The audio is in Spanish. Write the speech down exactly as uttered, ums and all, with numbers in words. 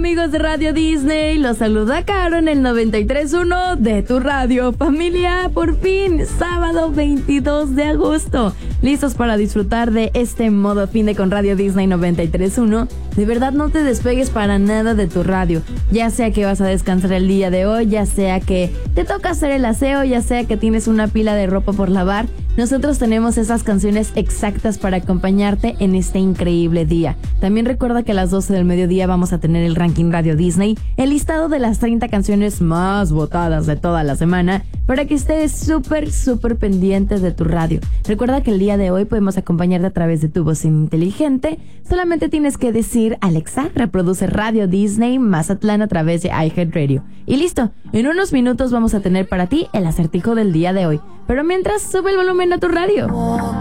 amigos de Radio Disney? Los saluda Caro en el noventa y tres punto uno de tu radio. Familia, por fin, sábado veintidós de agosto. ¿Listos para disfrutar de este modo fin de con Radio Disney noventa y tres punto uno? De verdad, no te despegues para nada de tu radio. Ya sea que vas a descansar el día de hoy, ya sea que te toca hacer el aseo, ya sea que tienes una pila de ropa por lavar, nosotros tenemos esas canciones exactas para acompañarte en este increíble día. También recuerda que a las doce del mediodía vamos a tener el ranking Radio Disney, el listado de las treinta canciones más votadas de toda la semana, para que estés súper, súper pendiente de tu radio. Recuerda que el día de hoy podemos acompañarte a través de tu bocina inteligente. Solamente tienes que decir: Alexa, reproduce Radio Disney Mazatlán a través de iHeartRadio. Y listo, en unos minutos vamos a tener para ti el acertijo del día de hoy. Pero mientras, sube el volumen a tu radio.